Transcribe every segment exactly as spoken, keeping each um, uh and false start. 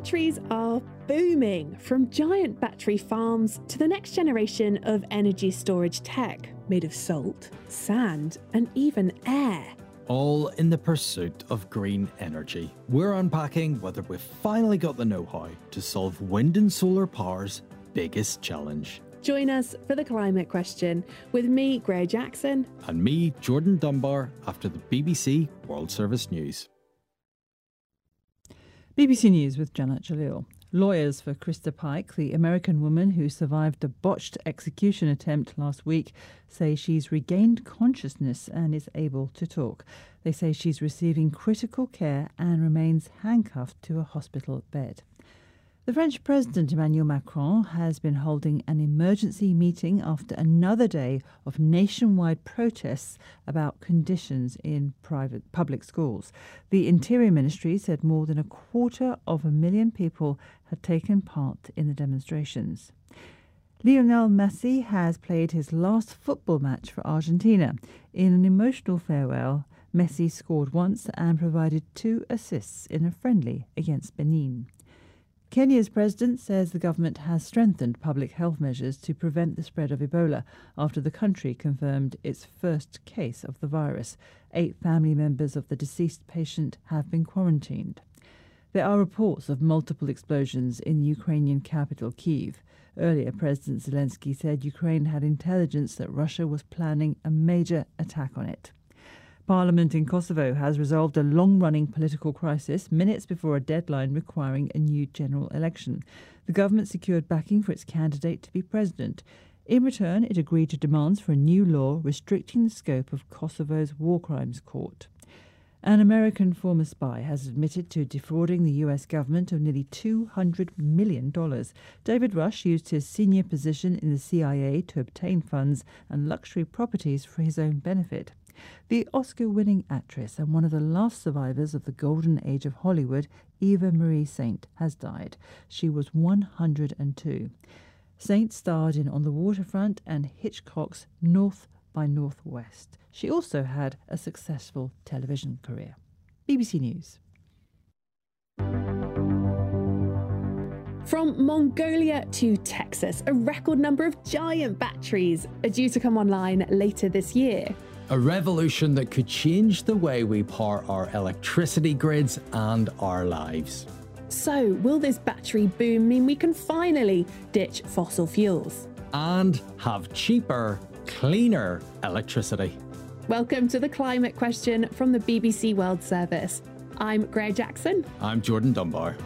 Batteries are booming, from giant battery farms to the next generation of energy storage tech made of salt, sand, and even air. All in the pursuit of green energy. We're unpacking whether we've finally got the know-how to solve wind and solar power's biggest challenge. Join us for the Climate Question with me, Greer Jackson. And me, Jordan Dunbar, after the B B C World Service News. B B C News with Janet Jalil. Lawyers for Krista Pike, the American woman who survived a botched execution attempt last week, say she's regained consciousness and is able to talk. They say she's receiving critical care and remains handcuffed to a hospital bed. The French President Emmanuel Macron has been holding an emergency meeting after another day of nationwide protests about conditions in private public schools. The Interior Ministry said more than a quarter of a million people had taken part in the demonstrations. Lionel Messi has played his last football match for Argentina. In an emotional farewell, Messi scored once and provided two assists in a friendly against Benin. Kenya's president says the government has strengthened public health measures to prevent the spread of Ebola after the country confirmed its first case of the virus. Eight family members of the deceased patient have been quarantined. There are reports of multiple explosions in the Ukrainian capital, Kyiv. Earlier, President Zelensky said Ukraine had intelligence that Russia was planning a major attack on it. Parliament in Kosovo has resolved a long-running political crisis minutes before a deadline requiring a new general election. The government secured backing for its candidate to be president. In return, it agreed to demands for a new law restricting the scope of Kosovo's war crimes court. An American former spy has admitted to defrauding the U S government of nearly two hundred million dollars. David Rush used his senior position in the C I A to obtain funds and luxury properties for his own benefit. The Oscar-winning actress and one of the last survivors of the golden age of Hollywood, Eva Marie Saint, has died. She was one hundred two. Saint starred in On the Waterfront and Hitchcock's North by Northwest. She also had a successful television career. B B C News. From Mongolia to Texas, a record number of giant batteries are due to come online later this year. A revolution that could change the way we power our electricity grids and our lives. So, will this battery boom mean we can finally ditch fossil fuels? And have cheaper, cleaner electricity. Welcome to the Climate Question from the B B C World Service. I'm Greer Jackson. I'm Jordan Dunbar.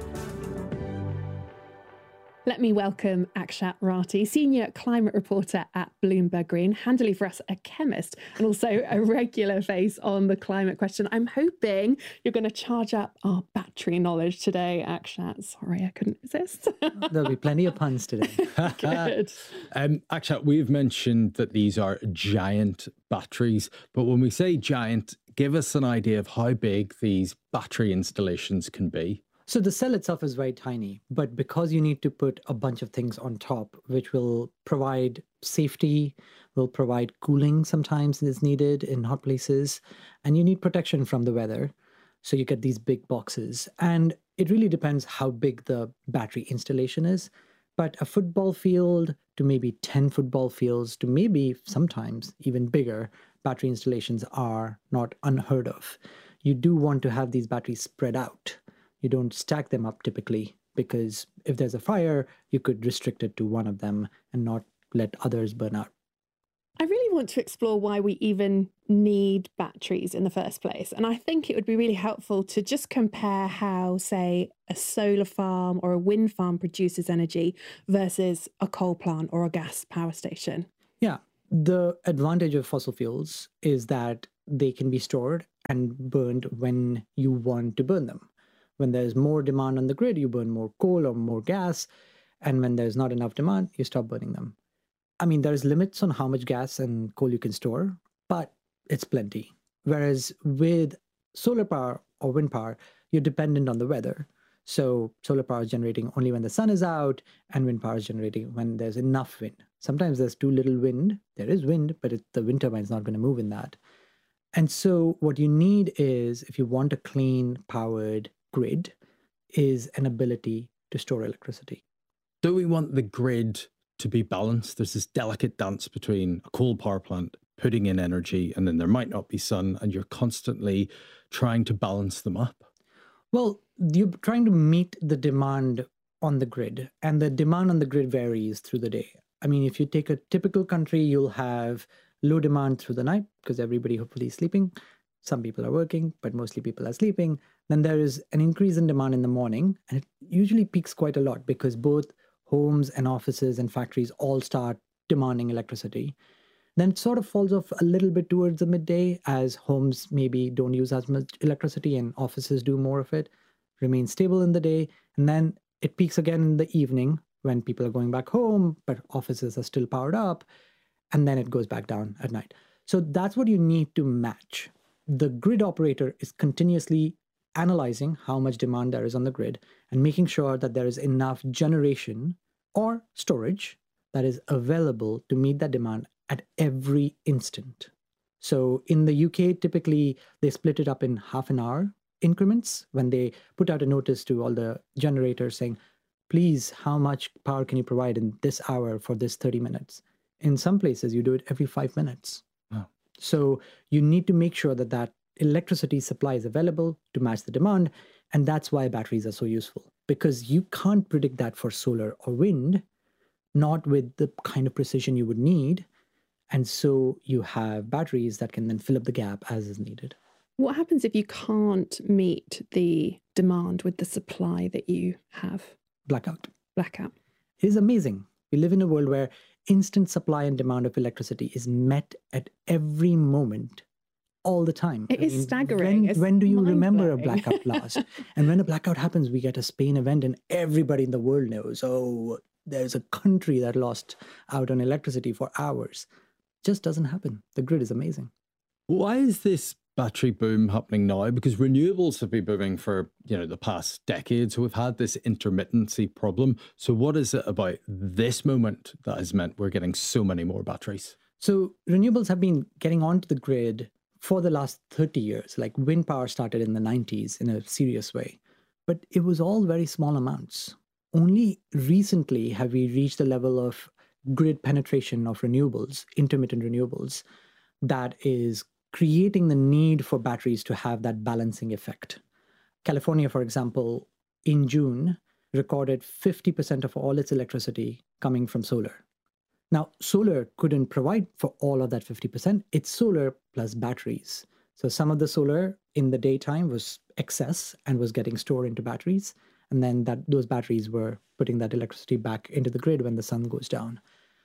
Let me welcome Akshat Rathi, senior climate reporter at Bloomberg Green, handily for us a chemist and also a regular face on the Climate Question. I'm hoping you're going to charge up our battery knowledge today, Akshat. Sorry, I couldn't resist. There'll be plenty of puns today. Good. Um, Akshat, we've mentioned that these are giant batteries, but when we say giant, give us an idea of how big these battery installations can be. So the cell itself is very tiny, but because you need to put a bunch of things on top, which will provide safety, will provide cooling sometimes is needed in hot places, and you need protection from the weather. So you get these big boxes. And it really depends how big the battery installation is. But a football field to maybe ten football fields to maybe sometimes even bigger battery installations are not unheard of. You do want to have these batteries spread out. You don't stack them up typically, because if there's a fire, you could restrict it to one of them and not let others burn out. I really want to explore why we even need batteries in the first place. And I think it would be really helpful to just compare how, say, a solar farm or a wind farm produces energy versus a coal plant or a gas power station. Yeah. The advantage of fossil fuels is that they can be stored and burned when you want to burn them. When there's more demand on the grid, you burn more coal or more gas. And when there's not enough demand, you stop burning them. I mean, there's limits on how much gas and coal you can store, but it's plenty. Whereas with solar power or wind power, you're dependent on the weather. So solar power is generating only when the sun is out, and wind power is generating when there's enough wind. Sometimes there's too little wind. There is wind, but it, the wind turbine is not going to move in that. And so what you need is, if you want a clean powered grid, is an ability to store electricity. Do we want the grid to be balanced? There's this delicate dance between a coal power plant putting in energy, and then there might not be sun, and you're constantly trying to balance them up. Well, you're trying to meet the demand on the grid, and the demand on the grid varies through the day. I mean, if you take a typical country, you'll have low demand through the night because everybody hopefully is sleeping. Some people are working, but mostly people are sleeping. Then there is an increase in demand in the morning, and it usually peaks quite a lot because both homes and offices and factories all start demanding electricity. Then it sort of falls off a little bit towards the midday as homes maybe don't use as much electricity and offices do more of it, remain stable in the day. And then it peaks again in the evening when people are going back home, but offices are still powered up. And then it goes back down at night. So that's what you need to match. The grid operator is continuously analyzing how much demand there is on the grid and making sure that there is enough generation or storage that is available to meet that demand at every instant. So in the U K, typically they split it up in half an hour increments when they put out a notice to all the generators saying, please, how much power can you provide in this hour for this thirty minutes? In some places, you do it every five minutes. Wow. So you need to make sure that that electricity supply is available to match the demand. And that's why batteries are so useful, because you can't predict that for solar or wind, not with the kind of precision you would need. And so you have batteries that can then fill up the gap as is needed. What happens if you can't meet the demand with the supply that you have? Blackout. Blackout. It is amazing. We live in a world where instant supply and demand of electricity is met at every moment, all the time. It I is mean, staggering. When, It's when do you remember a mind-blowing. blackout last? And when a blackout happens, we get a Spain event and everybody in the world knows, oh, there's a country that lost out on electricity for hours. Just doesn't happen. The grid is amazing. Why is this battery boom happening now? Because renewables have been booming for, you know, the past decade. So we've had this intermittency problem. So what is it about this moment that has meant we're getting so many more batteries? So renewables have been getting onto the grid for the last thirty years. Like wind power started in the nineties in a serious way, but it was all very small amounts. Only recently have we reached the level of grid penetration of renewables, intermittent renewables, that is creating the need for batteries to have that balancing effect. California, for example, in June, recorded fifty percent of all its electricity coming from solar. Now, solar couldn't provide for all of that fifty percent. It's solar plus batteries. So some of the solar in the daytime was excess and was getting stored into batteries. And then that those batteries were putting that electricity back into the grid when the sun goes down.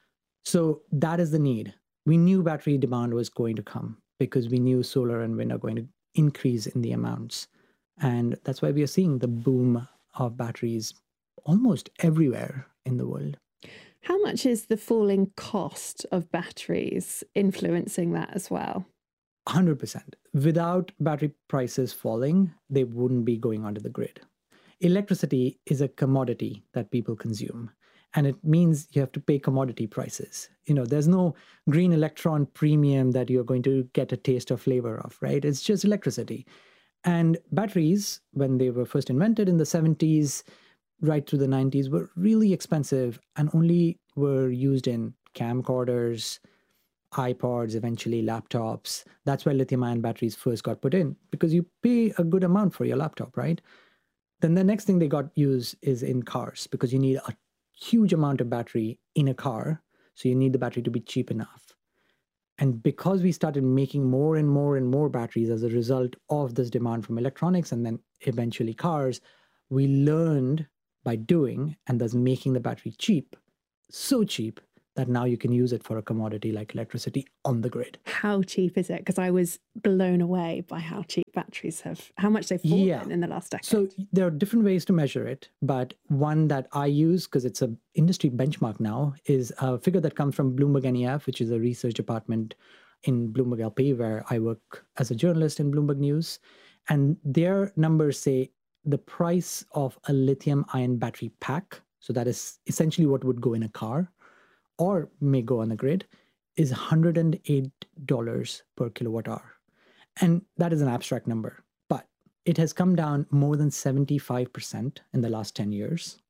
So that is the need. We knew battery demand was going to come because we knew solar and wind are going to increase in the amounts. And that's why we are seeing the boom of batteries almost everywhere in the world. How much is the falling cost of batteries influencing that as well? one hundred percent. Without battery prices falling, they wouldn't be going onto the grid. Electricity is a commodity that people consume, and it means you have to pay commodity prices. You know, there's no green electron premium that you're going to get a taste or flavor of, right? It's just electricity. And batteries, when they were first invented in the seventies, right through the nineties, were really expensive and only were used in camcorders, iPods, eventually laptops. That's why lithium-ion batteries first got put in, because you pay a good amount for your laptop, right? Then the next thing they got used is in cars, because you need a huge amount of battery in a car. So you need the battery to be cheap enough. And because we started making more and more and more batteries as a result of this demand from electronics and then eventually cars, we learned by doing and thus making the battery cheap, so cheap that now you can use it for a commodity like electricity on the grid. How cheap is it? Because I was blown away by how cheap batteries have, how much they've fallen Yeah. in the last decade. So there are different ways to measure it, but one that I use, because it's an industry benchmark now, is a figure that comes from Bloomberg N E F, which is a research department in Bloomberg L P, where I work as a journalist in Bloomberg News. And their numbers say the price of a lithium-ion battery pack, so that is essentially what would go in a car, or may go on the grid, is one hundred eight dollars per kilowatt hour. And that is an abstract number. But it has come down more than seventy-five percent in the last ten years.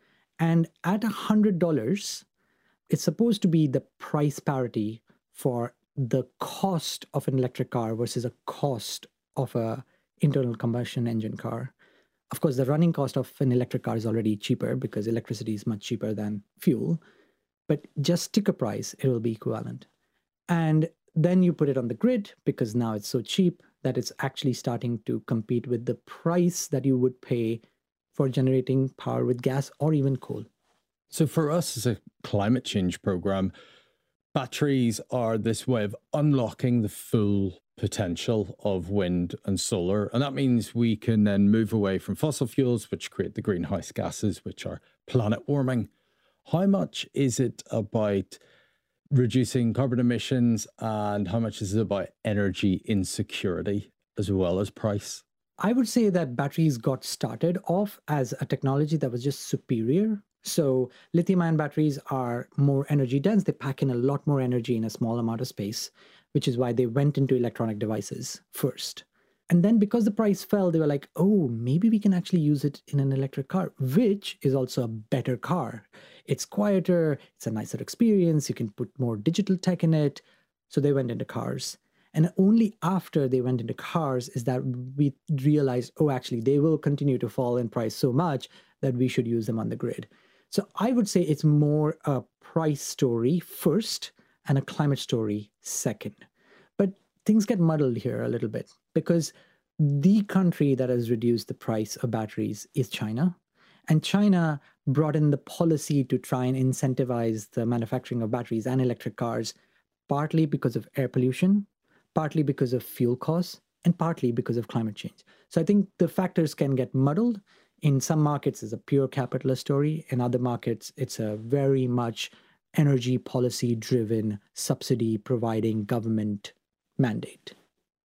And at one hundred dollars, it's supposed to be the price parity for the cost of an electric car versus a cost of a internal combustion engine car. Of course, the running cost of an electric car is already cheaper because electricity is much cheaper than fuel. But just sticker price, it will be equivalent. And then you put it on the grid because now it's so cheap that it's actually starting to compete with the price that you would pay for generating power with gas or even coal. So for us as a climate change program, batteries are this way of unlocking the full potential of wind and solar. And that means we can then move away from fossil fuels, which create the greenhouse gases, which are planet warming. How much is it about reducing carbon emissions and how much is it about energy insecurity as well as price? I would say that batteries got started off as a technology that was just superior. So lithium-ion batteries are more energy dense. They pack in a lot more energy in a small amount of space, which is why they went into electronic devices first. And then because the price fell, they were like, oh, maybe we can actually use it in an electric car, which is also a better car. It's quieter, it's a nicer experience, you can put more digital tech in it. So they went into cars. And only after they went into cars is that we realized, oh, actually, they will continue to fall in price so much that we should use them on the grid. So I would say it's more a price story first and a climate story second. But things get muddled here a little bit because the country that has reduced the price of batteries is China. And China brought in the policy to try and incentivize the manufacturing of batteries and electric cars, partly because of air pollution, partly because of fuel costs, and partly because of climate change. So I think the factors can get muddled. In some markets, it's a pure capitalist story. In other markets, it's a very much energy policy driven, subsidy providing government mandate.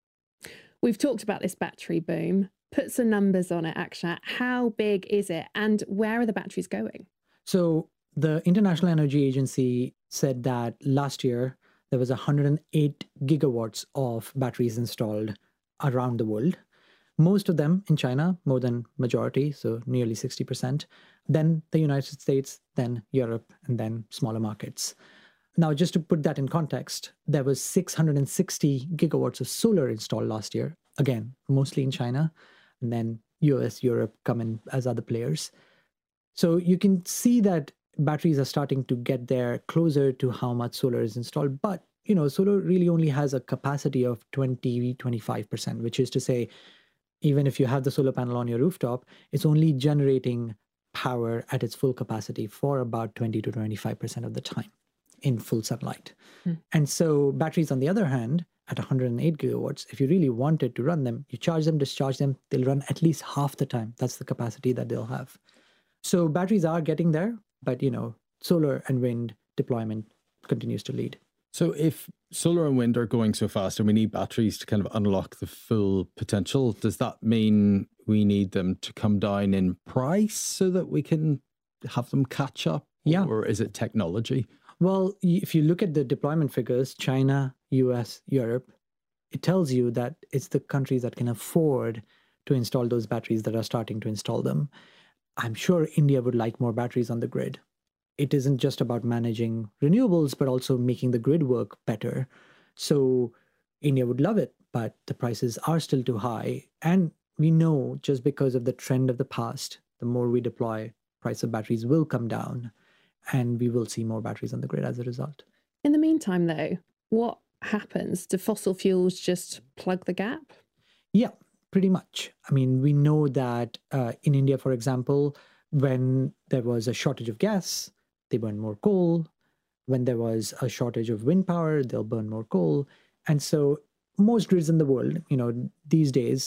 We've talked about this battery boom. Put some numbers on it, Akshat. How big is it and where are the batteries going? So the International Energy Agency said that last year there was one hundred eight gigawatts of batteries installed around the world. Most of them in China, more than majority, so nearly sixty percent. Then the United States, then Europe, and then smaller markets. Now, just to put that in context, there was six hundred sixty gigawatts of solar installed last year. Again, mostly in China, and then U S, Europe come in as other players. So you can see that batteries are starting to get there closer to how much solar is installed. But, you know, solar really only has a capacity of twenty, twenty-five percent, which is to say, even if you have the solar panel on your rooftop, it's only generating power at its full capacity for about twenty to twenty-five percent of the time in full sunlight. Hmm. And so batteries, on the other hand, at one hundred eight gigawatts, if you really wanted to run them, you charge them, discharge them, they'll run at least half the time. That's the capacity that they'll have. So batteries are getting there, but, you know, solar and wind deployment continues to lead. So if solar and wind are going so fast and we need batteries to kind of unlock the full potential, does that mean we need them to come down in price so that we can have them catch up? Yeah. Or is it technology? Well, if you look at the deployment figures, China, U S, Europe, it tells you that it's the countries that can afford to install those batteries that are starting to install them. I'm sure India would like more batteries on the grid. It isn't just about managing renewables, but also making the grid work better. So India would love it, but the prices are still too high. And we know just because of the trend of the past, the more we deploy, price of batteries will come down and we will see more batteries on the grid as a result. In the meantime, though, what happens? Do fossil fuels just plug the gap? Yeah, pretty much. I mean, we know that uh, in India, for example, when there was a shortage of gas, they burn more coal. When there was a shortage of wind power, they'll burn more coal. And so most grids in the world, you know, these days,